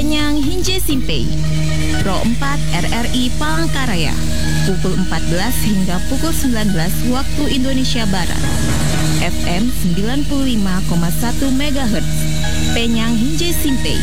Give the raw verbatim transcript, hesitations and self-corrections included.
Penyang Hinje Simpei. Pro empat R R I Palangkaraya, pukul empat belas hingga pukul sembilan belas waktu Indonesia Barat. F M sembilan puluh lima koma satu megahertz. Penyang Hinje Simpei.